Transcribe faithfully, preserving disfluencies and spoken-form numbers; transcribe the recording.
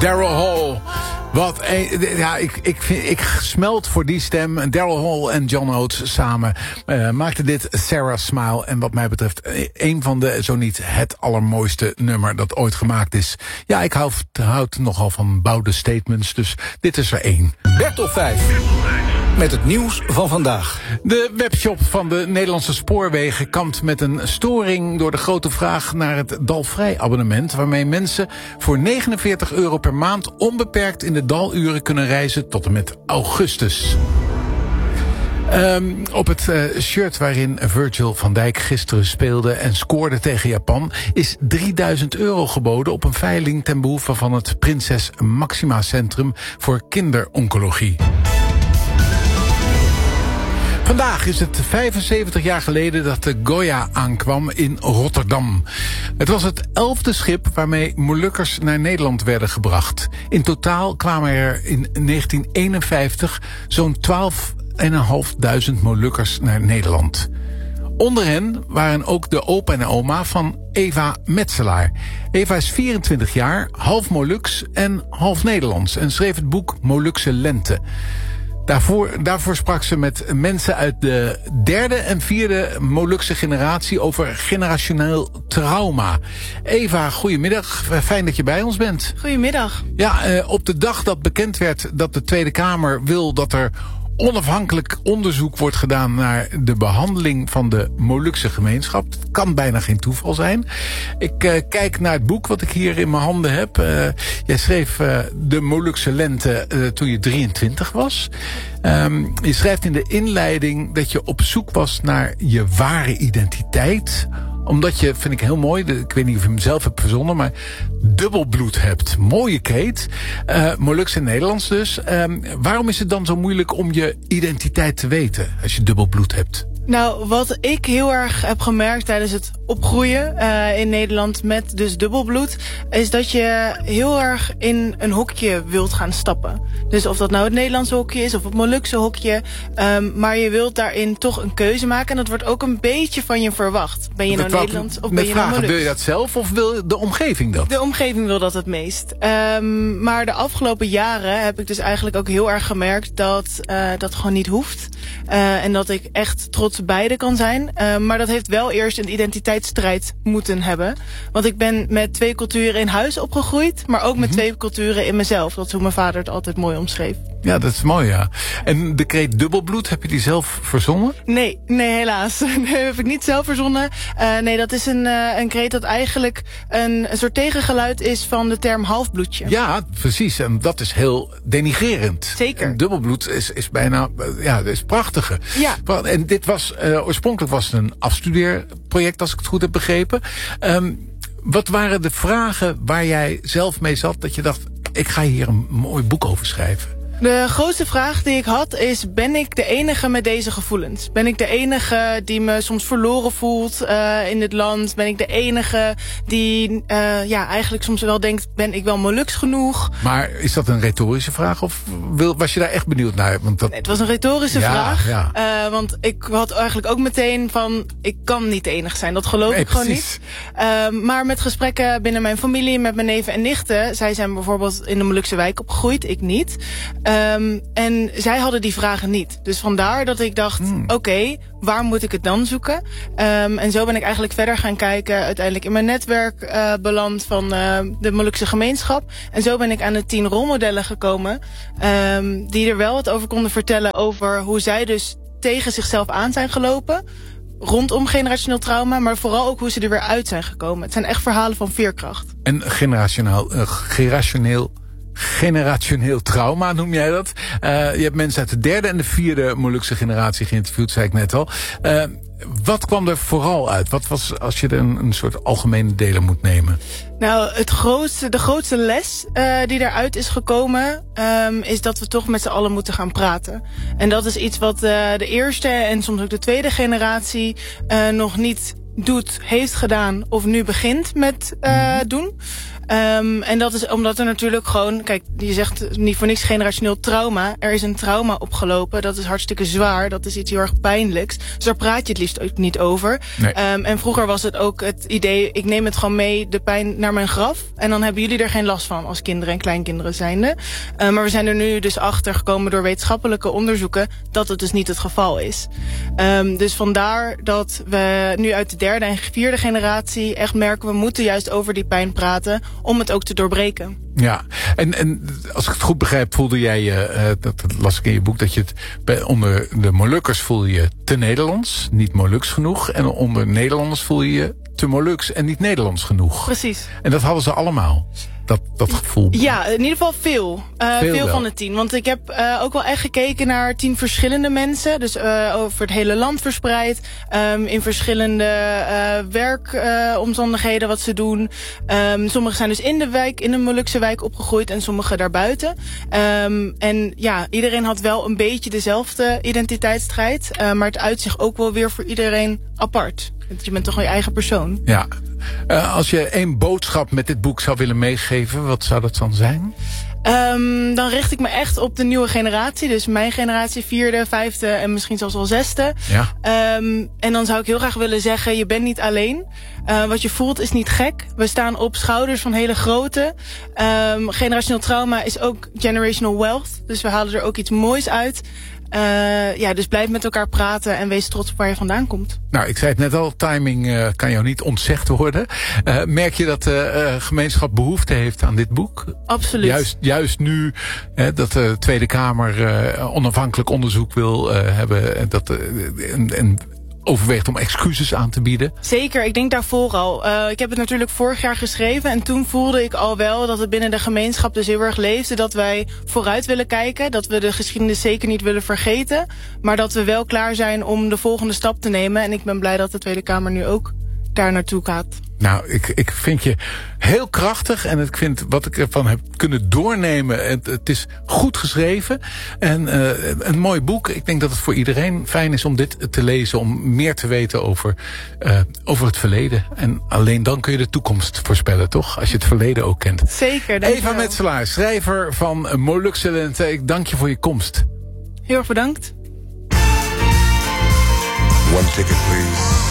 Daryl Hall. Wat een, ja, ik, ik, vind, ik smelt voor die stem. Daryl Hall en John Oates samen uh, maakten dit Sarah Smile. En wat mij betreft een van de, zo niet het allermooiste nummer dat ooit gemaakt is. Ja, ik houd, houd nogal van bouwde statements, dus dit is er één. Bertolf vijf. Met het nieuws van vandaag. De webshop van de Nederlandse Spoorwegen kampt met een storing door de grote vraag naar het dalvrij abonnement, waarmee mensen voor negenenveertig euro per maand onbeperkt in de daluren kunnen reizen tot en met augustus. Um, op het uh, shirt waarin Virgil van Dijk gisteren speelde en scoorde tegen Japan is drieduizend euro geboden op een veiling ten behoeve van het Prinses Maxima Centrum voor kinderoncologie. Vandaag is het vijfenzeventig jaar geleden dat de Goya aankwam in Rotterdam. Het was het elfde schip waarmee Molukkers naar Nederland werden gebracht. In totaal kwamen er in negentien eenenvijftig zo'n twaalfduizend Molukkers naar Nederland. Onder hen waren ook de opa en oma van Eva Metselaar. Eva is vierentwintig jaar, half Moluks en half Nederlands en schreef het boek Molukse Lente. Daarvoor, daarvoor sprak ze met mensen uit de derde en vierde Molukse generatie over generationeel trauma. Eva, goedemiddag. Fijn dat je bij ons bent. Goedemiddag. Ja, eh, op de dag dat bekend werd dat de Tweede Kamer wil dat er onafhankelijk onderzoek wordt gedaan naar de behandeling van de Molukse gemeenschap. Het kan bijna geen toeval zijn. Ik uh, kijk naar het boek wat ik hier in mijn handen heb. Uh, jij schreef uh, de Molukse Lente uh, toen je drieëntwintig was. Um, je schrijft in de inleiding dat je op zoek was naar je ware identiteit, omdat je, vind ik heel mooi, ik weet niet of je hem zelf hebt verzonnen, maar dubbelbloed hebt. Mooie kreet. Uh, Moluks en Nederlands dus. Um, waarom is het dan zo moeilijk om je identiteit te weten als je dubbelbloed hebt? Nou, wat ik heel erg heb gemerkt tijdens het opgroeien uh, in Nederland met dus dubbelbloed, is dat je heel erg in een hokje wilt gaan stappen. Dus of dat nou het Nederlandse hokje is of het Molukse hokje, um, maar je wilt daarin toch een keuze maken en dat wordt ook een beetje van je verwacht. Ben je nou Nederlands of ben je nou Moluks? Wil je dat zelf of wil de omgeving dat? De omgeving wil dat het meest. Um, maar de afgelopen jaren heb ik dus eigenlijk ook heel erg gemerkt dat uh, dat gewoon niet hoeft. Uh, en dat ik echt trots beide kan zijn. Uh, maar dat heeft wel eerst een identiteitsstrijd moeten hebben. Want ik ben met twee culturen in huis opgegroeid, maar ook met mm-hmm. twee culturen in mezelf. Dat is hoe mijn vader het altijd mooi omschreef. Ja, dat is mooi, ja. En de kreet dubbelbloed, heb je die zelf verzonnen? Nee, nee, helaas. Nee, heb ik niet zelf verzonnen. Uh, nee, dat is een, uh, een kreet dat eigenlijk een, een soort tegengeluid is van de term halfbloedje. Ja, precies. En dat is heel denigrerend. Zeker. En dubbelbloed is, is bijna, ja, dat is prachtige. Ja. En dit was, uh, oorspronkelijk was het een afstudeerproject, als ik het goed heb begrepen. Um, wat waren de vragen waar jij zelf mee zat, dat je dacht, ik ga hier een mooi boek over schrijven? De grootste vraag die ik had is, ben ik de enige met deze gevoelens? Ben ik de enige die me soms verloren voelt uh, in dit land? Ben ik de enige die uh, ja, eigenlijk soms wel denkt, ben ik wel Moluks genoeg? Maar is dat een retorische vraag of wil, was je daar echt benieuwd naar? Want dat... Nee, het was een retorische ja, vraag. Ja. Uh, want ik had eigenlijk ook meteen van, ik kan niet de enige zijn. Dat geloof nee, ik gewoon precies. niet. Uh, maar met gesprekken binnen mijn familie, met mijn neven en nichten. Zij zijn bijvoorbeeld in de Molukse wijk opgegroeid, ik niet. Um, en zij hadden die vragen niet. Dus vandaar dat ik dacht, hmm. oké, okay, waar moet ik het dan zoeken? Um, en zo ben ik eigenlijk verder gaan kijken, uiteindelijk in mijn netwerk uh, beland van uh, de Molukse gemeenschap. En zo ben ik aan de tien rolmodellen gekomen, um, die er wel wat over konden vertellen over hoe zij dus tegen zichzelf aan zijn gelopen, rondom generationeel trauma, maar vooral ook hoe ze er weer uit zijn gekomen. Het zijn echt verhalen van veerkracht. En generationeel, uh, generationeel Generationeel trauma noem jij dat. Uh, je hebt mensen uit de derde en de vierde Molukse generatie geïnterviewd, zei ik net al. Uh, wat kwam er vooral uit? Wat was, als je er een, een soort algemene delen moet nemen? Nou, het grootste, de grootste les uh, die daaruit is gekomen, um, is dat we toch met z'n allen moeten gaan praten. En dat is iets wat uh, de eerste en soms ook de tweede generatie uh, nog niet doet, heeft gedaan of nu begint met uh, doen. Um, en dat is omdat er natuurlijk gewoon... Kijk, je zegt niet voor niks generationeel trauma. Er is een trauma opgelopen. Dat is hartstikke zwaar. Dat is iets heel erg pijnlijks. Dus daar praat je het liefst ook niet over. Nee. Um, en vroeger was het ook het idee... ik neem het gewoon mee, de pijn, naar mijn graf. En dan hebben jullie er geen last van als kinderen en kleinkinderen zijnde. Uh, maar we zijn er nu dus achter gekomen door wetenschappelijke onderzoeken... dat het dus niet het geval is. Um, dus vandaar dat we nu uit de derde en vierde generatie... echt merken, we moeten juist over die pijn praten... om het ook te doorbreken. Ja, en, en als ik het goed begrijp, voelde jij je, uh, dat las ik in je boek, dat je het bij, onder de Molukkers voel je te Nederlands, niet Moluks genoeg. En onder Nederlanders voel je je te Moluks en niet Nederlands genoeg. Precies. En dat hadden ze allemaal. Dat, dat gevoel. Ja, in ieder geval veel. Uh, veel veel van de tien. Want ik heb uh, ook wel echt gekeken naar tien verschillende mensen. Dus uh, over het hele land verspreid. Um, in verschillende uh, werkomstandigheden uh, wat ze doen. Um, sommigen zijn dus in de wijk, in de Molukse wijk opgegroeid. En sommigen daarbuiten. Um, en ja, iedereen had wel een beetje dezelfde identiteitsstrijd. Uh, maar het uit zich ook wel weer voor iedereen apart. Je bent toch wel je eigen persoon. Ja. Uh, als je één boodschap met dit boek zou willen meegeven, wat zou dat dan zijn? Um, dan richt ik me echt op de nieuwe generatie. Dus mijn generatie, vierde, vijfde en misschien zelfs wel zesde. Ja. Um, en dan zou ik heel graag willen zeggen, je bent niet alleen. Uh, wat je voelt is niet gek. We staan op schouders van hele grote. Um, generationeel trauma is ook generational wealth. Dus we halen er ook iets moois uit. Uh, ja, dus blijf met elkaar praten en wees trots op waar je vandaan komt. Nou, ik zei het net al, timing uh, kan jou niet ontzegd worden. Uh, merk je dat de uh, gemeenschap behoefte heeft aan dit boek? Absoluut. Juist, juist nu hè, dat de Tweede Kamer uh, onafhankelijk onderzoek wil uh, hebben. Dat, uh, en, en overweegt om excuses aan te bieden. Zeker, ik denk daarvoor al. Uh, ik heb het natuurlijk vorig jaar geschreven en toen voelde ik al wel dat het binnen de gemeenschap dus heel erg leefde. Dat wij vooruit willen kijken, dat we de geschiedenis zeker niet willen vergeten. Maar dat we wel klaar zijn om de volgende stap te nemen. En ik ben blij dat de Tweede Kamer nu ook daar naartoe gaat. Nou, ik, ik vind je heel krachtig en ik vind wat ik ervan heb kunnen doornemen. Het, het is goed geschreven en uh, een mooi boek. Ik denk dat het voor iedereen fijn is om dit te lezen, om meer te weten over, uh, over het verleden. En alleen dan kun je de toekomst voorspellen, toch? Als je het verleden ook kent. Zeker. Eva Metselaar, schrijver van Molukse Lente. Ik dank je voor je komst. Heel erg bedankt. One ticket, please.